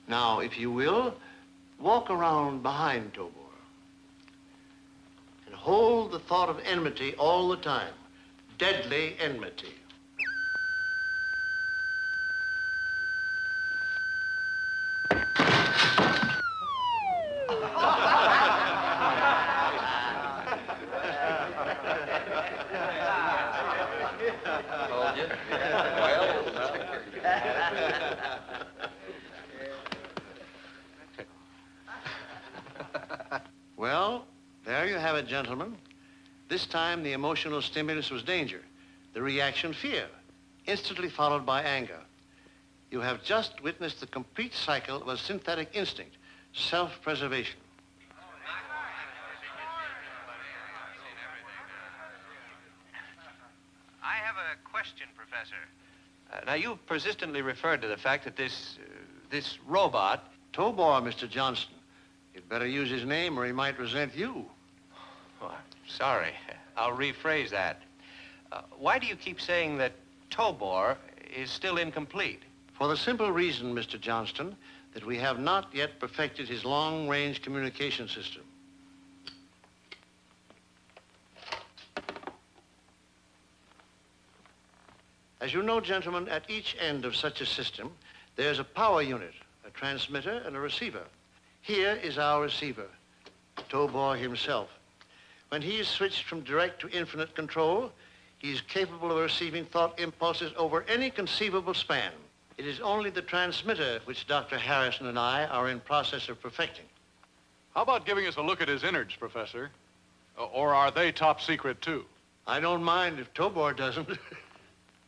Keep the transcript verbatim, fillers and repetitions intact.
Now, if you will, walk around behind Tobor and hold the thought of enmity all the time. Deadly enmity. Told you. Well. Well, there you have it, gentlemen. This time, the emotional stimulus was danger, the reaction fear, instantly followed by anger. You have just witnessed the complete cycle of a synthetic instinct, self-preservation. I have a question, Professor. Uh, now, you've persistently referred to the fact that this, uh, this robot... Tobor, Mister Johnston. You'd better use his name or he might resent you. Oh, I'm sorry. I'll rephrase that. Uh, why do you keep saying that Tobor is still incomplete? For the simple reason, Mister Johnston, that we have not yet perfected his long-range communication system. As you know, gentlemen, at each end of such a system, there's a power unit, a transmitter, and a receiver. Here is our receiver, Tobor himself. When he is switched from direct to infinite control, he is capable of receiving thought impulses over any conceivable span. It is only the transmitter which Doctor Harrison and I are in process of perfecting. How about giving us a look at his innards, Professor? Or are they top secret, too? I don't mind if Tobor doesn't.